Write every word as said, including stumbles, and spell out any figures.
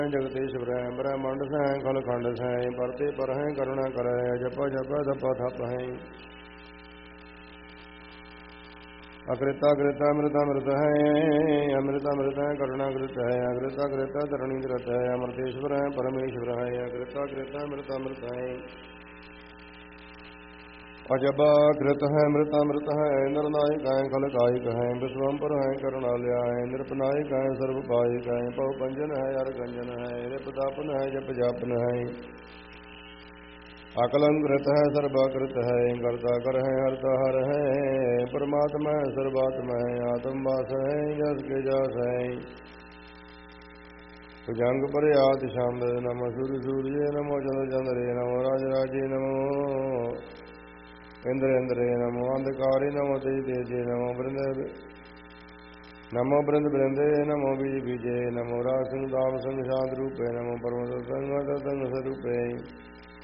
जगदीश्वर ब्रह्मांड सै खल खंड सै परते पर है करुणा कर जप जप तप थप है अकृता कृता अमृत अमृत है अमृत अमृत है करुणाकृत है अकृता कृता धरणी कृत है अमृतेश्वर है परमेश्वर है अकृता कृता अमृत अमृत है अजब कृत है अमृत अमृत है नरनायक है खलकायिक है विश्वम्पर है करुणालय है नृपनायक है सर्वपायिक है पव पंजन है अर्गंजन है रिपदापन है जप जापन है अकलंकृत है सर्वाकृत है करता कर है हरता हर है परमात्मा है सर्वात्मा है आत्मवास है जस के जस है भुजंग पर आदि शाम नमो सूर्य सूर्य नमो चंद्र चंद्रे नमो राज राजे नमो इंद्र इंद्रे नमो अंधकारे नमो तेज तेजे नमो वृंद नमो वृंद वृंदे नमो बीज बीजे नमो राज सिंह दाम सिंह शांत रूपे नमो परम सत्संग सत्संग स्वरूपे